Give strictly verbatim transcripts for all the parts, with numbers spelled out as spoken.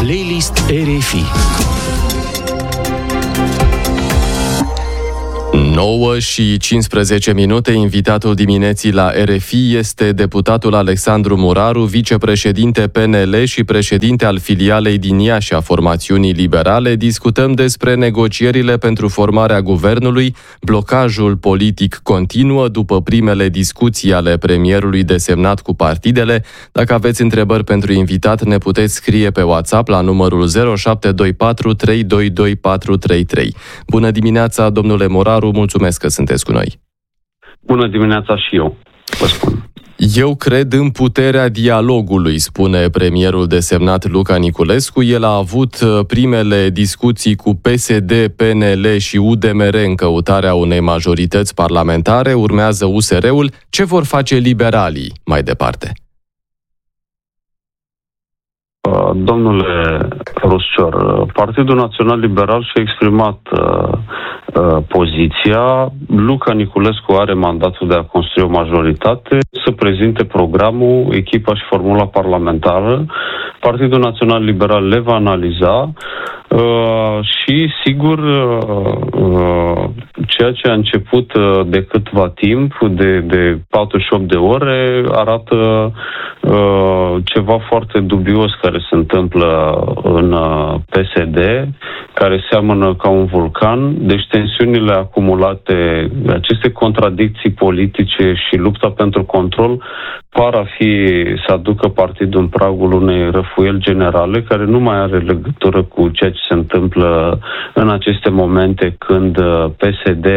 Playlist R F I. nouă și cincisprezece minute, invitatul dimineții la R F I este deputatul Alexandru Muraru, vicepreședinte P N L și președinte al filialei din Iași a formațiunii liberale. Discutăm despre negocierile pentru formarea guvernului. Blocajul politic continuă după primele discuții ale premierului desemnat cu partidele. Dacă aveți întrebări pentru invitat, ne puteți scrie pe WhatsApp la numărul zero șapte doi patru trei doi doi patru trei trei. Bună dimineața, domnule Muraru, mulțumesc că sunteți cu noi. Bună dimineața și eu, vă spun. Eu cred în puterea dialogului, spune premierul desemnat Luca Niculescu. El a avut primele discuții cu P S D, P N L și U D M R în căutarea unei majorități parlamentare. Urmează U S R-ul. Ce vor face liberalii mai departe? Domnule Ruscior, Partidul Național Liberal și-a exprimat uh, uh, poziția. Luca Niculescu are mandatul de a construi o majoritate, să prezinte programul, echipa și formula parlamentară. Partidul Național Liberal le va analiza uh, și, sigur, uh, uh, ceea ce a început uh, de câtva timp, de, de patruzeci și opt de ore, arată uh, ceva foarte dubios care se întâmplă în P S D, care seamănă ca un vulcan. Deci tensiunile acumulate, aceste contradicții politice și lupta pentru control par a fi să aducă partidul în pragul unei răfuieli generale care nu mai are legătură cu ceea ce se întâmplă în aceste momente când P S D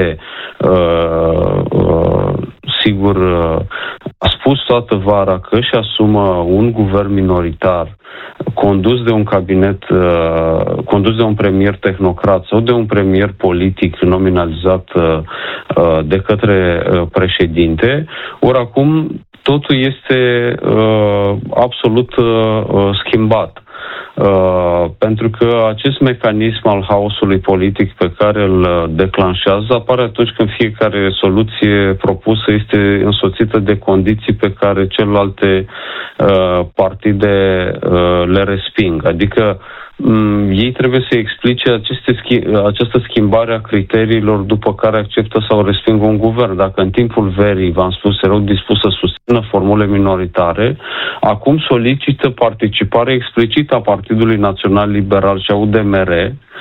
uh, uh, sigur uh, a spus toată vara că își asumă un guvern minoritar condus de un cabinet, uh, condus de un premier tehnocrat sau de un premier politic nominalizat uh, de către uh, președinte. Ori acum totul este uh, absolut uh, schimbat. Uh, pentru că acest mecanism al haosului politic pe care îl declanșează apare atunci când fiecare soluție propusă este însoțită de condiții pe care celelalte uh, partide uh, le resping. Adică um, ei trebuie să explice aceste schi- această schimbare a criteriilor după care acceptă sau resping un guvern. Dacă în timpul verii, v-am spus, erau dispus să susțină formule minoritare, acum solicită participare explicită a Partidului Național Liberal și a U D M R.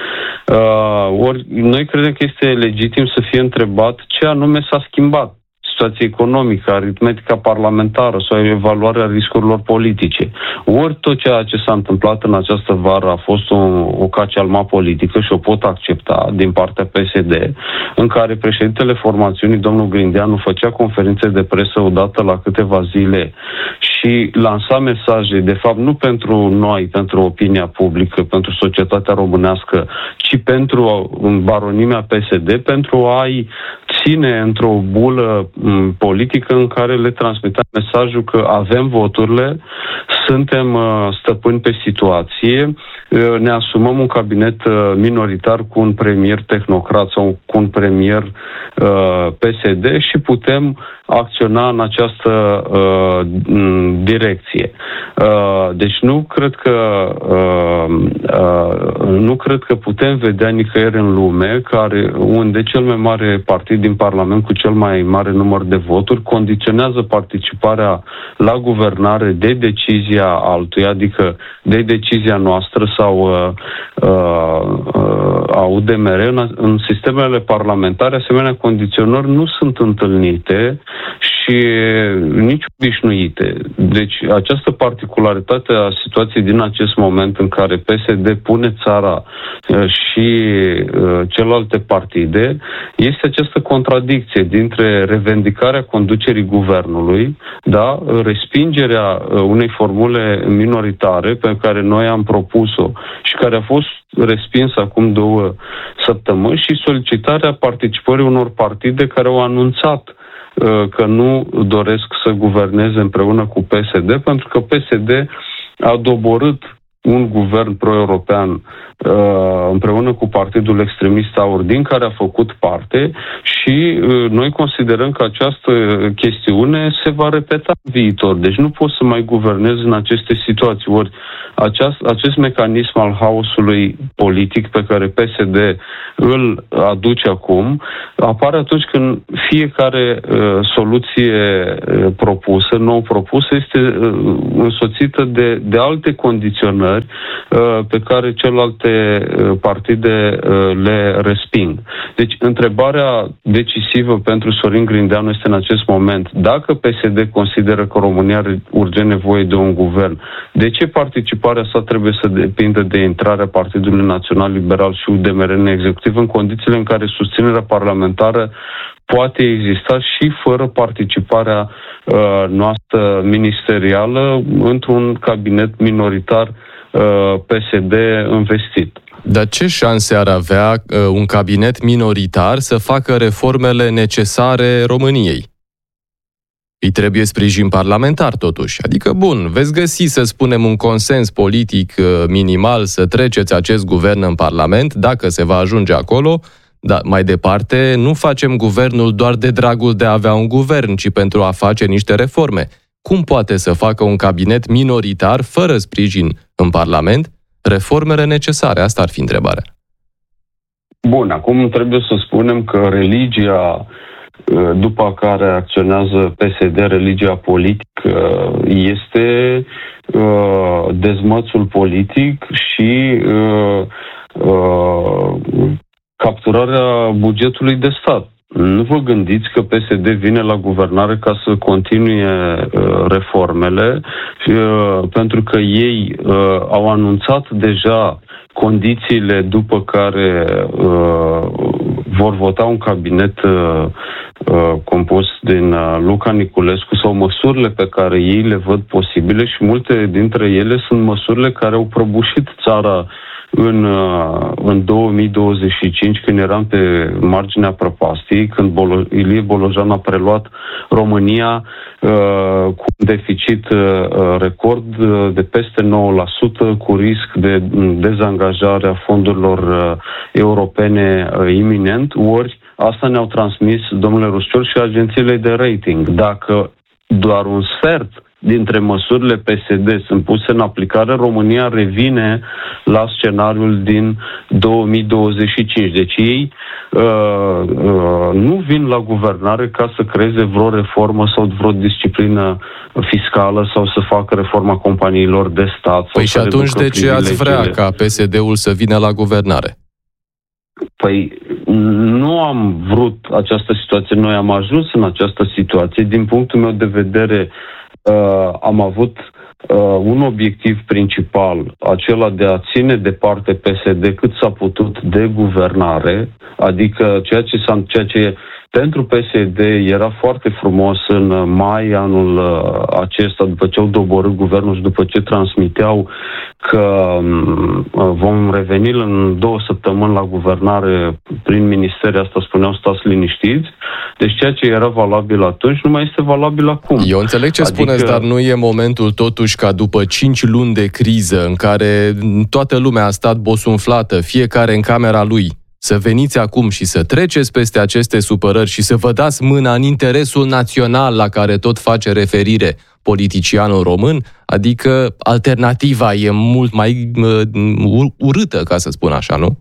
Uh, ori noi credem că este legitim să fie întrebat ce anume s-a schimbat. Situația economică, aritmetica parlamentară sau evaluarea riscurilor politice. Ori tot ceea ce s-a întâmplat în această vară a fost o, o cacealma politică și o pot accepta din partea P S D, în care președintele formațiunii, domnul Grindeanu, făcea conferințe de presă odată la câteva zile și lansa mesaje, de fapt, nu pentru noi, pentru opinia publică, pentru societatea românească, ci pentru baronimea P S D, pentru a-i ține într-o bulă m, politică în care le transmitea mesajul că avem voturile, suntem uh, stăpâni pe situație, uh, ne asumăm un cabinet uh, minoritar cu un premier tehnocrat sau cu un premier uh, P S D și putem acționa în această uh, direcție. Uh, deci nu cred că uh, uh, nu cred că putem vedea nicăieri în lume care, unde cel mai mare partid din Parlament cu cel mai mare număr de voturi condiționează participarea la guvernare de decizia altuia, adică de decizia noastră sau uh, uh, a U D M R. În, în sistemele parlamentare asemenea condiționări nu sunt întâlnite și nici obișnuite. Deci această particularitate a situației din acest moment în care P S D pune țara și celelalte partide este această contradicție dintre revendicarea conducerii guvernului, da, respingerea unei formule minoritare pe care noi am propus-o și care a fost respinsă acum două săptămâni și solicitarea participării unor partide care au anunțat că nu doresc să guverneze împreună cu P S D, pentru că P S D a doborât un guvern pro-european împreună cu partidul extremist Aur, din care a făcut parte, și noi considerăm că această chestiune se va repeta în viitor. Deci nu poți să mai guvernezi în aceste situații. Ori aceast, acest mecanism al haosului politic pe care P S D îl aduce acum apare atunci când fiecare uh, soluție uh, propusă, nou propusă, este uh, însoțită de, de alte condiționări uh, pe care celelalte uh, partide uh, le resping. Deci, întrebarea decisivă pentru Sorin Grindeanu este în acest moment: dacă P S D consideră că România are urgent nevoie de un guvern, de ce participarea sa trebuie să depindă de intrarea Partidului Național Liberal și U D M R în executiv, în condițiile în care susținerea parlamentară poate exista și fără participarea uh, noastră ministerială într-un cabinet minoritar uh, P S D investit? Dar ce șanse ar avea uh, un cabinet minoritar să facă reformele necesare României? Îi trebuie sprijin parlamentar, totuși. Adică, bun, veți găsi, să spunem, un consens politic uh, minimal să treceți acest guvern în Parlament, dacă se va ajunge acolo, dar mai departe nu facem guvernul doar de dragul de a avea un guvern, ci pentru a face niște reforme. Cum poate să facă un cabinet minoritar, fără sprijin în Parlament, reformele necesare? Asta ar fi întrebarea. Bun, acum trebuie să spunem că religia după care acționează P S D, religia politică, este uh, dezmățul politic și uh, uh, capturarea bugetului de stat. Nu vă gândiți că P S D vine la guvernare ca să continue uh, reformele, uh, pentru că ei uh, au anunțat deja condițiile după care uh, vor vota un cabinet uh, uh, compus din uh, Luca Niculescu, sau măsurile pe care ei le văd posibile, și multe dintre ele sunt măsurile care au prăbușit țara în, uh, în două mii douăzeci și cinci, când eram pe marginea prăpastiei, când Bolo- Ilie Bolojan a preluat România uh, cu un deficit uh, record uh, de peste nouă la sută, cu risc de dezangajare a fondurilor uh, europene uh, iminent. Ori asta ne-au transmis, domnule Ruscior, și agențiile de rating. Dacă doar un sfert dintre măsurile P S D sunt puse în aplicare, România revine la scenariul din două mii douăzeci și cinci. Deci ei uh, uh, nu vin la guvernare ca să creeze vreo reformă sau vreo disciplină fiscală sau să facă reforma companiilor de stat. Păi și atunci de ce ați vrea ca P S D-ul să vină la guvernare? Păi nu am vrut această situație, noi am ajuns în această situație. Din punctul meu de vedere, Uh, am avut uh, un obiectiv principal, acela de a ține departe P S D cât s-a putut de guvernare, adică ceea ce, s-a, ceea ce pentru P S D era foarte frumos în mai anul uh, acesta, după ce au doborât guvernul și după ce transmiteau că uh, vom reveni în două săptămâni la guvernare prin ministeri, asta spuneau, stați liniștiți. Deci ceea ce era valabil atunci nu mai este valabil acum. Eu înțeleg ce adică... spuneți, dar nu e momentul totuși ca după cinci luni de criză în care toată lumea a stat bosunflată, fiecare în camera lui, să veniți acum și să treceți peste aceste supărări și să vă dați mâna în interesul național la care tot face referire politicianul român? Adică alternativa e mult mai uh, urâtă, ca să spun așa, nu?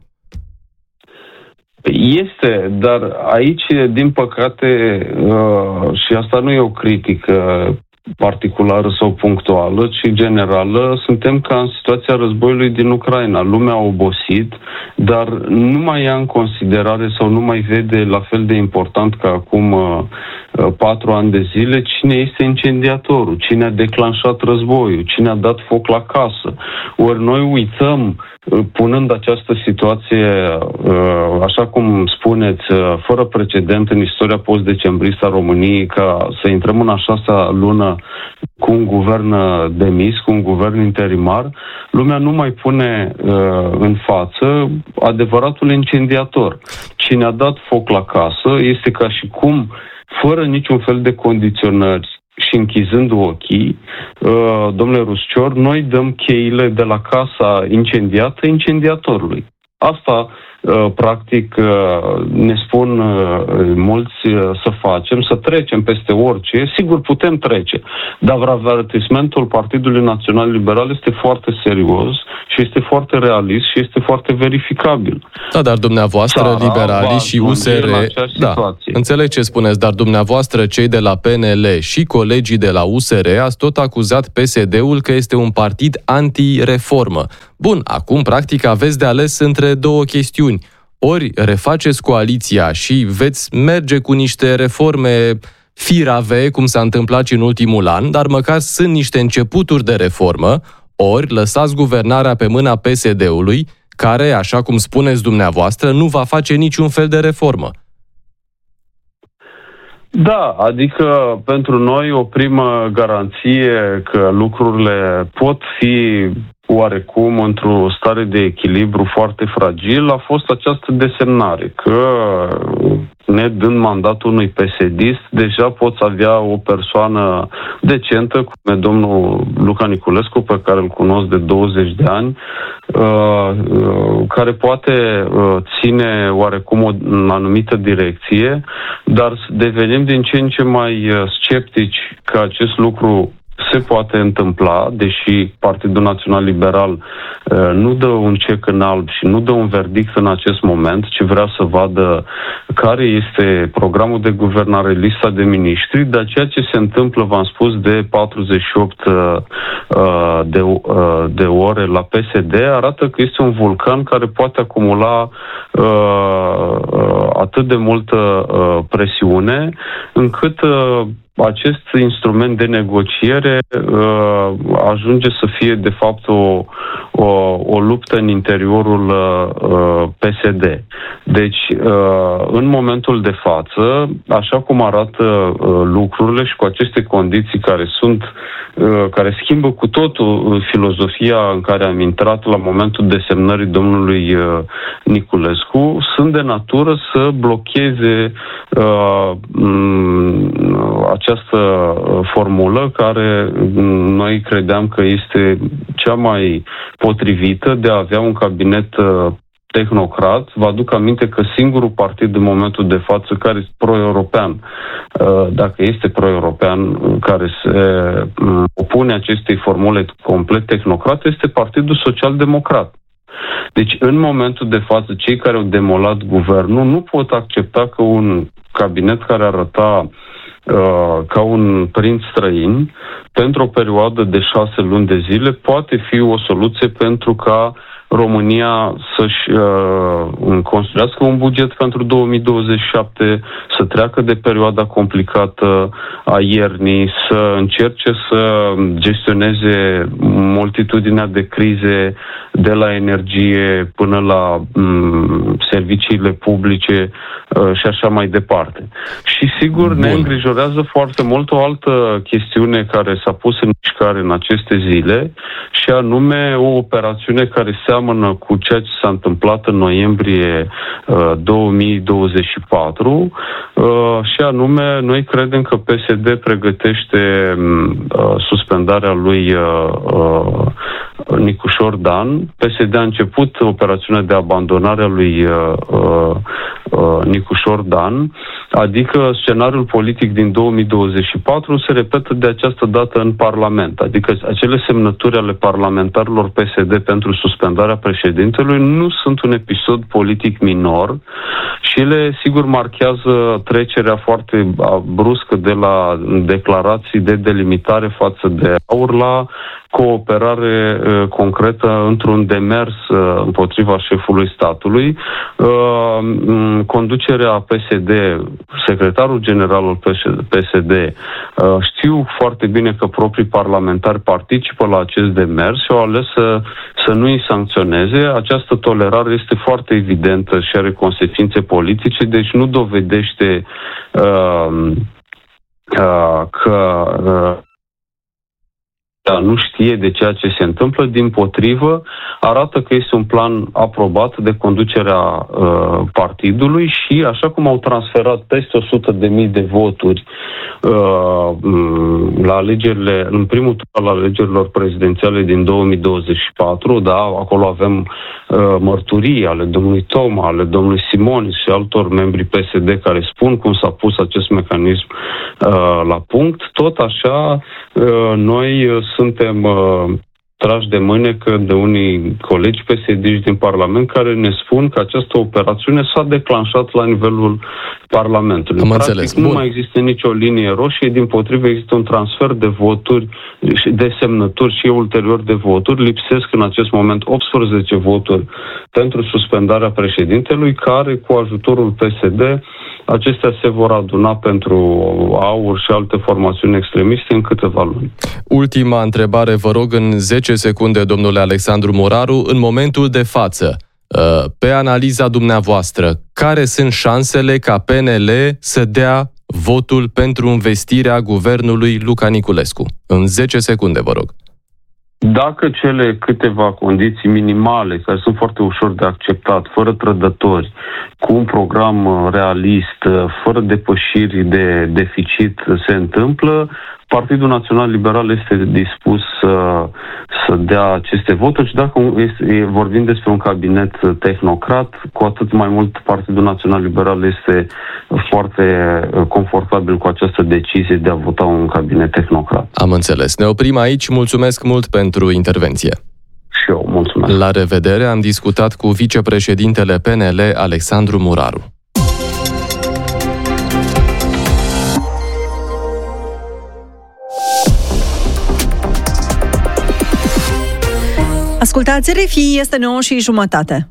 Este, dar aici, din păcate, uh, și asta nu e o critică particulară sau punctuală, ci generală, suntem ca în situația războiului din Ucraina. Lumea a obosit, dar nu mai ia în considerare sau nu mai vede la fel de important ca acum uh, patru ani de zile cine este incendiatorul, cine a declanșat războiul, cine a dat foc la casă. Ori noi uităm, punând această situație, așa cum spuneți, fără precedent în istoria post-decembristă a României, ca să intrăm în a șasea lună cu un guvern demis, cu un guvern interimar, lumea nu mai pune în față adevăratul incendiator. Cine a dat foc la casă este ca și cum, fără niciun fel de condiționări, și închizând ochii, domnule Ruscior, noi dăm cheile de la casa incendiată incendiatorului. Asta, practic, ne spun mulți să facem, să trecem peste orice. Sigur, putem trece, dar avertismentul Partidului Național Liberal este foarte serios și este foarte realist și este foarte verificabil. Da, dar dumneavoastră, Țara liberalii și U S R... Da, înțeleg ce spuneți, dar dumneavoastră, cei de la P N L și colegii de la U S R, ați tot acuzat P S D-ul că este un partid anti-reformă. Bun, acum, practic, aveți de ales între două chestiuni. Ori refaceți coaliția și veți merge cu niște reforme firave, cum s-a întâmplat și în ultimul an, dar măcar sunt niște începuturi de reformă, ori lăsați guvernarea pe mâna P S D-ului, care, așa cum spuneți dumneavoastră, nu va face niciun fel de reformă. Da, adică pentru noi o primă garanție că lucrurile pot fi oarecum într-o stare de echilibru foarte fragil a fost această desemnare, că ne dând mandatul unui P S D-ist, deja poți avea o persoană decentă, cum e domnul Luca Niculescu, pe care îl cunosc de douăzeci de ani, care poate ține oarecum o anumită direcție, dar devenim din ce în ce mai sceptici că acest lucru se poate întâmpla, deși Partidul Național Liberal uh, nu dă un cec în alb și nu dă un verdict în acest moment, ci vrea să vadă care este programul de guvernare, lista de miniștri, dar ceea ce se întâmplă, v-am spus, de patruzeci și opt uh, de, uh, de ore la P S D, arată că este un vulcan care poate acumula uh, uh, atât de multă uh, presiune, încât uh, acest instrument de negociere uh, ajunge să fie, de fapt, o, o, o luptă în interiorul uh, P S D. Deci, uh, în momentul de față, așa cum arată uh, lucrurile și cu aceste condiții care sunt, uh, care schimbă cu totul filozofia în care am intrat la momentul desemnării domnului uh, Niculescu, sunt de natură să blocheze uh, m- această formulă care noi credeam că este cea mai potrivită de a avea un cabinet tehnocrat. Vă aduc aminte că singurul partid în momentul de față care este pro-european, dacă este pro-european, care se opune acestei formule complet tehnocrate, este Partidul Social-Democrat. Deci, în momentul de față, cei care au demolat guvernul nu pot accepta că un cabinet care arăta ca un prinț străin, pentru o perioadă de șase luni de zile, poate fi o soluție pentru ca România să-și uh, construiască un buget pentru două mii douăzeci și șapte, să treacă de perioada complicată a iernii, să încerce să gestioneze multitudinea de crize, de la energie până la um, serviciile publice uh, și așa mai departe. Și sigur Bun. ne îngrijorează foarte mult o altă chestiune care s-a pus în mișcare în aceste zile, și anume o operațiune care seamănă cu ceea ce s-a întâmplat în noiembrie uh, două mii douăzeci și patru, uh, și anume noi credem că P S D pregătește uh, suspendarea lui uh, uh, Nicușor Dan. P S D a început operațiunea de abandonare a lui uh, uh, Nicușor Dan, adică scenariul politic din două mii douăzeci și patru se repetă de această dată în Parlament, adică acele semnături ale parlamentarilor P S D pentru suspendarea președintelui nu sunt un episod politic minor și ele, sigur, marchează trecerea foarte bruscă de la declarații de delimitare față de AUR la cooperare uh, concretă într-un demers uh, împotriva șefului statului. Uh, conducerea P S D, secretarul general al P S D, uh, știu foarte bine că proprii parlamentari participă la acest demers și au ales să, să nu îi sancționeze. Această tolerare este foarte evidentă și are consecințe politice, deci nu dovedește uh, uh, că uh, nu știe de ceea ce se întâmplă, dimpotrivă, arată că este un plan aprobat de conducerea uh, partidului și așa cum au transferat peste o sută de mii de voturi uh, la alegerile, în primul tur al alegerilor prezidențiale din două mii douăzeci și patru, da, acolo avem uh, mărturii ale domnului Toma, ale domnului Simonis și altor membri P S D care spun cum s-a pus acest mecanism uh, la punct, tot așa uh, noi uh, suntem uh, trași de mânecă de unii colegi P S D-iști din Parlament care ne spun că această operațiune s-a declanșat la nivelul Parlamentului. Am Practic, înțeles. nu Bun. mai există nicio linie roșie, dimpotrivă există un transfer de voturi, de semnături și ulterior de voturi. Lipsesc în acest moment optsprezece voturi pentru suspendarea președintelui, care cu ajutorul P S D acestea se vor aduna pentru AUR și alte formațiuni extremiste în câteva luni. Ultima întrebare, vă rog, în zece secunde, domnule Alexandru Muraru. În momentul de față, pe analiza dumneavoastră, care sunt șansele ca P N L să dea votul pentru învestirea guvernului Luca Niculescu? În zece secunde, vă rog. Dacă cele câteva condiții minimale, care sunt foarte ușor de acceptat, fără trădători, cu un program realist, fără depășiri de deficit, se întâmplă, Partidul Național Liberal este dispus să, să dea aceste voturi și dacă este, vorbim despre un cabinet tehnocrat, cu atât mai mult Partidul Național Liberal este foarte confortabil cu această decizie de a vota un cabinet tehnocrat. Am înțeles. Ne oprim aici. Mulțumesc mult pentru intervenție. Și eu, mulțumesc. La revedere. Am discutat cu vicepreședintele P N L, Alexandru Muraru. Ascultați R F I, este nouă și jumătate.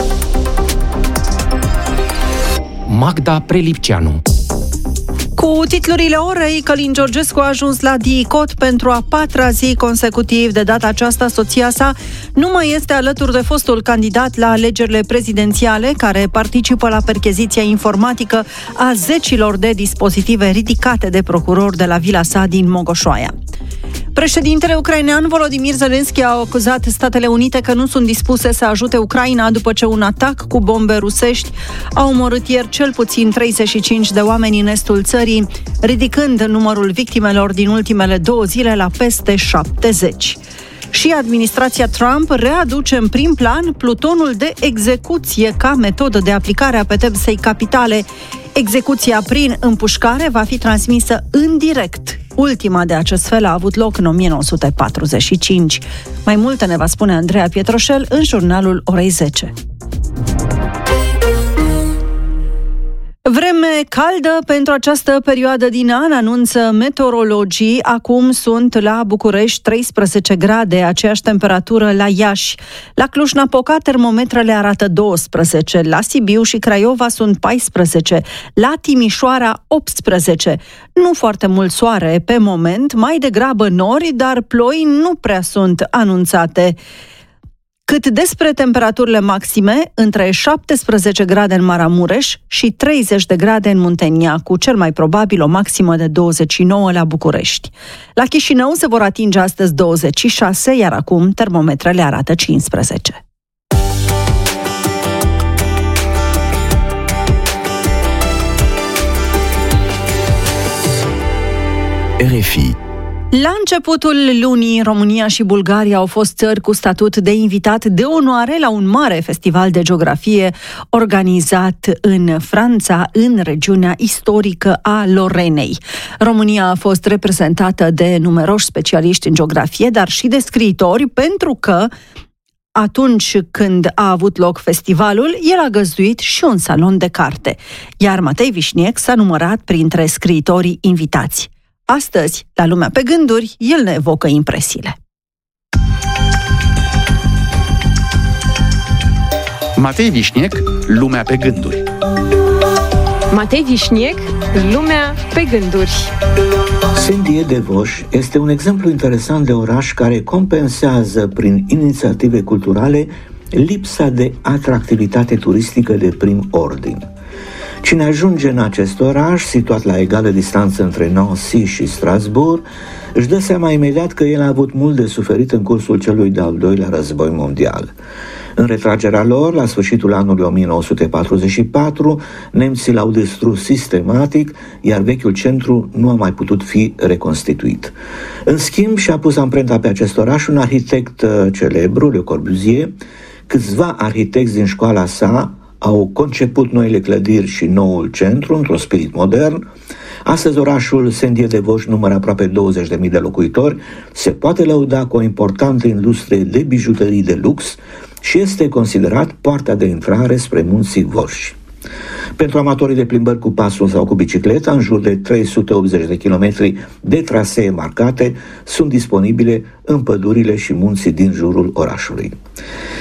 Magda Prelipceanu. Cu titlurile orei, Călin Georgescu a ajuns la DICOT pentru a patra zi consecutiv. De data aceasta, soția sa nu mai este alături de fostul candidat la alegerile prezidențiale, care participă la percheziția informatică a zecilor de dispozitive ridicate de procuror de la vila sa din Mogoșoaia. Președintele ucrainean Volodymyr Zelensky a acuzat Statele Unite că nu sunt dispuse să ajute Ucraina după ce un atac cu bombe rusești a omorât ieri cel puțin treizeci și cinci de oameni în estul țării, ridicând numărul victimelor din ultimele două zile la peste șaptezeci. Și administrația Trump readuce în prim plan plutonul de execuție ca metodă de aplicare a pedepsei capitale. Execuția prin împușcare va fi transmisă în direct. Ultima de acest fel a avut loc în o mie nouă sute patruzeci și cinci. Mai multe ne va spune Andreea Pietroșel în jurnalul orei zece. Vreme caldă pentru această perioadă din an, anunță meteorologii. Acum sunt la București treisprezece grade, aceeași temperatură la Iași. La Cluj-Napoca termometrele arată douăsprezece, la Sibiu și Craiova sunt paisprezece, la Timișoara optsprezece. Nu foarte mult soare pe moment, mai degrabă nori, dar ploi nu prea sunt anunțate. Cât despre temperaturile maxime, între șaptesprezece grade în Maramureș și treizeci de grade în Muntenia, cu cel mai probabil o maximă de douăzeci și nouă la București. La Chișinău se vor atinge astăzi douăzeci și șase, iar acum termometrele arată cincisprezece. R F I. La începutul lunii, România și Bulgaria au fost țări cu statut de invitat de onoare la un mare festival de geografie organizat în Franța, în regiunea istorică a Lorenei. România a fost reprezentată de numeroși specialiști în geografie, dar și de scriitori, pentru că atunci când a avut loc festivalul, el a găzduit și un salon de carte, iar Matei Vișniec s-a numărat printre scriitorii invitați. Astăzi, la Lumea pe Gânduri, el ne evocă impresiile. Matei Vișniec, Lumea pe Gânduri. Matei Vișniec, Lumea pe Gânduri. Saint-Dié-de-Vosges este un exemplu interesant de oraș care compensează prin inițiative culturale lipsa de atractivitate turistică de prim ordin. Cine ajunge în acest oraș, situat la egală distanță între Nancy și Strasbourg, își dă seama imediat că el a avut mult de suferit în cursul celui de-al doilea război mondial. În retragerea lor, la sfârșitul anului o mie nouă sute patruzeci și patru, nemții l-au distrus sistematic, iar vechiul centru nu a mai putut fi reconstituit. În schimb, și-a pus amprenta pe acest oraș un arhitect celebru, Le Corbusier. Câțiva arhitecți din școala sa au conceput noile clădiri și noul centru într-un spirit modern. Astăzi orașul Saint-Dié-des-Vosges numără aproape douăzeci de mii de locuitori, se poate lăuda cu o importantă industrie de bijuterii de lux și este considerat poarta de intrare spre munții Vosgi. Pentru amatorii de plimbări cu pasul sau cu bicicleta, în jur de trei sute optzeci de kilometri de trasee marcate sunt disponibile în pădurile și munții din jurul orașului.